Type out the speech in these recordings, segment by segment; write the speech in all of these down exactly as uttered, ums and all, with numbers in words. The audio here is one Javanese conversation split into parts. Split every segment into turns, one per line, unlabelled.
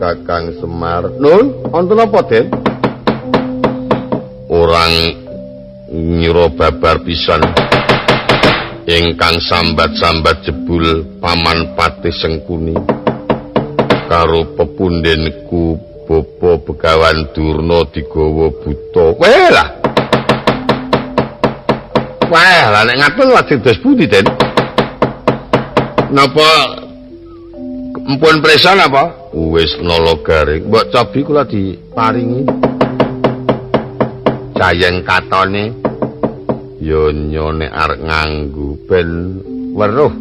Kakang Semar. Nun, wonten apa, Den? Orang nyira babar pisan. Ingkang sambat-sambat jebul Paman Patih Sengkuni. Karo pepundhenku Bapa Begawan Durna digawa buta. Weh lah. Weh lah nek ngaten lajeng dos pundi, Den? Napa empun presa napa? Wis nala garing. Mbok cobi kula diparingi. Jayeng katone ya nyone arep nganggo ben weruh.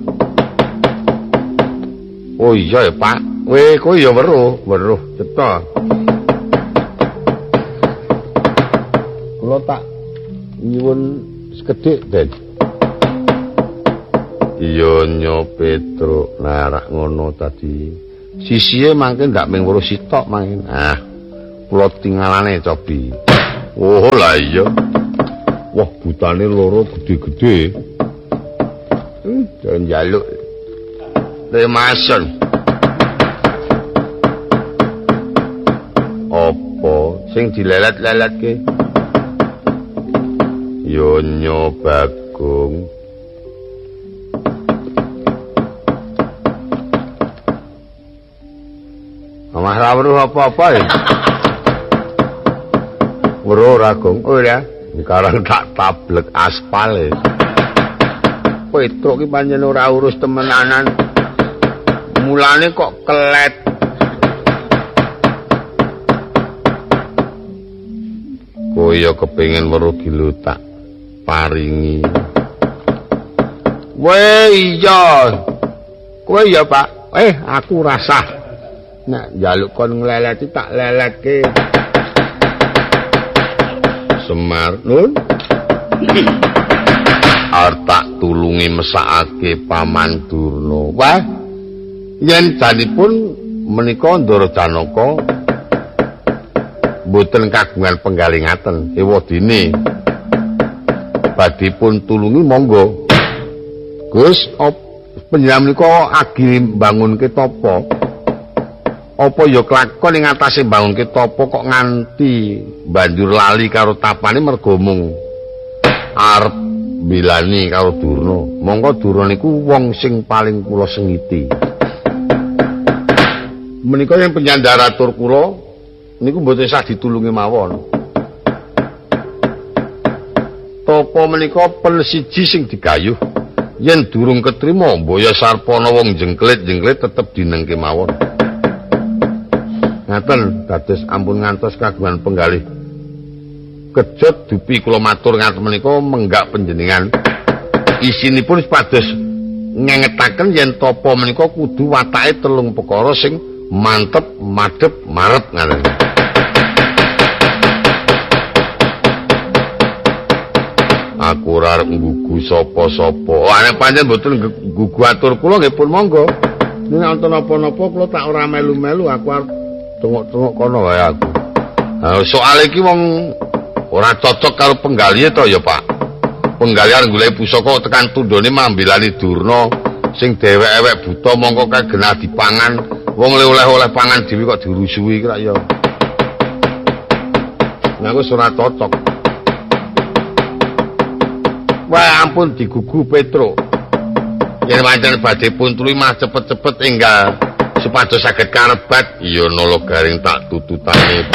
Oh iya ya, Pak. Weh, kowe ya weruh, weruh cetha. Kula tak nyuwun sekedhik, Den. Iya nyo Petruk, nah rak ngono tadi. Sisihe mangke ndak mung weruh sitok mangke. Ah, kula tinggalane cobi. Oh lah iya. Wah, butane loro gede-gede. Hmm, jan njaluk. Remason. Apa sing dilelet-leletke? Yo nyo Bagong. Omah ra weruh apa-apa ya. Weruh ra Gong. Oh ya, sekarang tak tablek aspal ya. Petruk ki pancen ora urus temenanan. Mulane kok kelet. Koyo kepengin weruh gilo tak paringi. Weh iya. Kowe ya, Pak. Eh, aku rasah. Nek njaluk kon ngleleti tak leletke. Semar, Nun. Arep tak tulungi mesakake Paman Durna. Wah, yen janipun menika Ndara Janaka mboten kagungan penggalih ngaten, ewadene badhe pun tulungi monggo. Gus, panjenengan menika agi mbangunke tapa? Apa ya kelakon ing atase mbangunke tapa kok nganti banjur lali karo tapane mergo mung arep bilani karo Durna. Monggo Durna niku wong sing paling kula sengiti. Menika yen penyandaratur kula niku mboten sah ditulungi mawon. Tapa menika pel siji sing digayuh. Yen durung ketrima mbaya sarpana wong jengklit-jengklit tetep dinengke mawon. Ngaten dados ampun ngantos kagungan penggalih. Kejot dupi kula matur ngaten menika menggak panjenengan. Isinipun supados ngengetaken yen tapa menika kudu watake telung perkara sing mantep, madhep, marep ngaten. Aku ora arep nggugu sapa-sapa. Ane pancen mboten nggugu atur kula nggih pun monggo. Nek wonten napa-napa kula tak ora melu-melu, aku arep tengok-tengok kono wae aku. Nah, soal iki wong ora cocok karo penggalih to ya, Pak. Penggalih arep golek pusaka tekan tundone mambilani Durna sing dhewek-ewek buta mongko kagenah dipangan. Wong oleh-oleh pangan dhewe kok dirusui kira ya. Nah, wis ora cocok. Wah, ampun digugu Petruk. Yen pancen badhe pun tuli mah cepet-cepet enggal supados saged karebat. Iya nala garing tak tututane